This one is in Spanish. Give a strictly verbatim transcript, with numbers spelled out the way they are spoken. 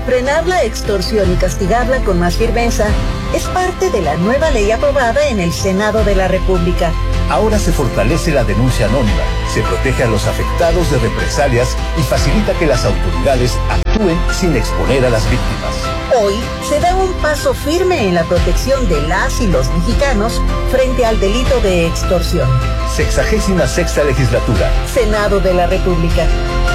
Frenar la extorsión y castigarla con más firmeza es parte de la nueva ley aprobada en el Senado de la República. Ahora se fortalece la denuncia anónima, se protege a los afectados de represalias y facilita que las autoridades actúen sin exponer a las víctimas. Hoy se da un paso firme en la protección de las y los mexicanos frente al delito de extorsión. Sexagésima sexta legislatura. Senado de la República.